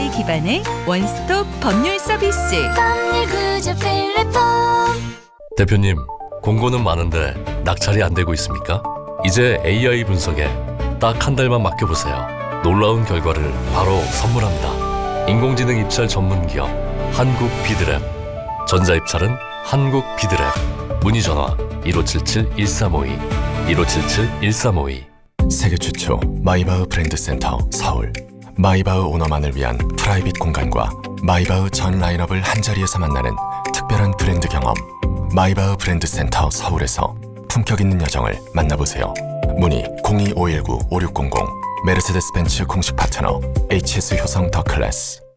AI 기반의 원스톱 법률 서비스. 법률구조 필리폼. 대표님, 공고는 많은데 낙찰이 안 되고 있습니까? 이제 AI 분석에 딱 한 달만 맡겨보세요. 놀라운 결과를 바로 선물합니다. 인공지능 입찰 전문 기업 한국 비드랩. 전자입찰은 한국 비드랩. 문의 전화 1577-1352 1577-1352. 세계 최초 마이바흐 브랜드 센터 서울. 마이바흐 오너만을 위한 프라이빗 공간과 마이바흐 전 라인업을 한자리에서 만나는 특별한 브랜드 경험. 마이바흐 브랜드 센터 서울에서 품격 있는 여정을 만나보세요. 문의 02-519-5600. 메르세데스 벤츠 공식 파트너 HS 효성 더 클래스.